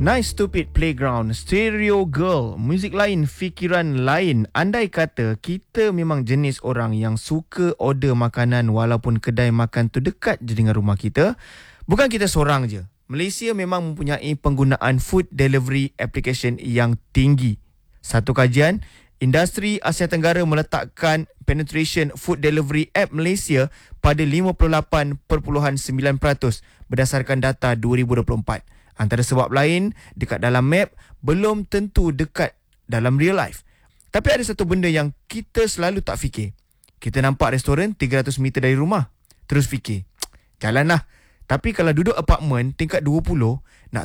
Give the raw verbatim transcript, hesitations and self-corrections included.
Nice Stupid Playground, Stereo Girl, muzik lain, fikiran lain. Andai kata kita memang jenis orang yang suka order makanan walaupun kedai makan tu dekat je dengan rumah kita, bukan kita seorang je. Malaysia memang mempunyai penggunaan food delivery application yang tinggi. Satu kajian, industri Asia Tenggara meletakkan penetration food delivery app Malaysia pada lima puluh lapan perpuluhan sembilan peratus berdasarkan data dua ribu dua puluh empat. Antara sebab lain, dekat dalam map belum tentu dekat dalam real life. Tapi ada satu benda yang kita selalu tak fikir. Kita nampak restoran tiga ratus meter dari rumah. Terus fikir, jalanlah. Tapi kalau duduk apartmen tingkat dua puluh, nak